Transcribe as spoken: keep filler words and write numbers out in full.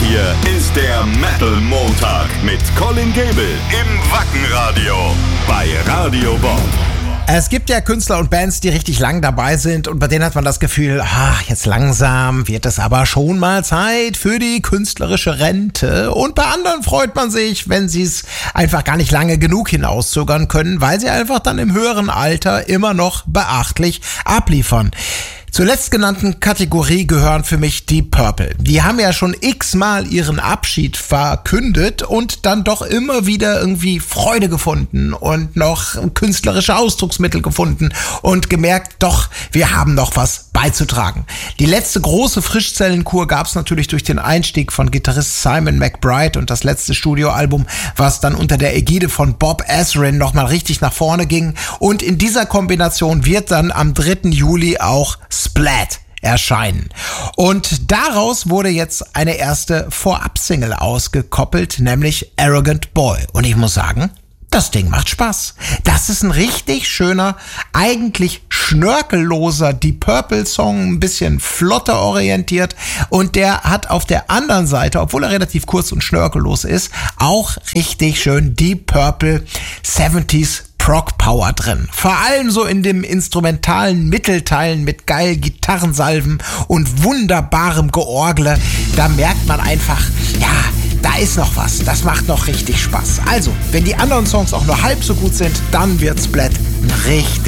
hier ist der Metal Montag mit Colin Gable im Wackenradio bei Radio Bob. Es gibt ja Künstler und Bands, die richtig lang dabei sind und bei denen hat man das Gefühl, ach, jetzt langsam wird es aber schon mal Zeit für die künstlerische Rente. Und bei anderen freut man sich, wenn sie es einfach gar nicht lange genug hinauszögern können, weil sie einfach dann im höheren Alter immer noch beachtlich abliefern. Zur letztgenannten Kategorie gehören für mich Deep Purple. Die haben ja schon x-mal ihren Abschied verkündet und dann doch immer wieder irgendwie Freude gefunden und noch künstlerische Ausdrucksmittel gefunden und gemerkt, doch, wir haben noch was beizutragen. Die letzte große Frischzellenkur gab es natürlich durch den Einstieg von Gitarrist Simon McBride und das letzte Studioalbum, was dann unter der Ägide von Bob Ezrin nochmal richtig nach vorne ging. Und in dieser Kombination wird dann am dritten Juli auch Splat erscheinen. Und daraus wurde jetzt eine erste Vorab-Single ausgekoppelt, nämlich Arrogant Boy. Und ich muss sagen, das Ding macht Spaß. Das ist ein richtig schöner, eigentlich schnörkelloser Deep Purple Song, ein bisschen flotter orientiert und der hat auf der anderen Seite, obwohl er relativ kurz und schnörkellos ist, auch richtig schön Deep Purple siebziger Prog Power drin. Vor allem so in dem instrumentalen Mittelteilen mit geilen Gitarrensalven und wunderbarem Georgle. Da merkt man einfach, ja, da ist noch was. Das macht noch richtig Spaß. Also, wenn die anderen Songs auch nur halb so gut sind, dann wird Splat ein richtig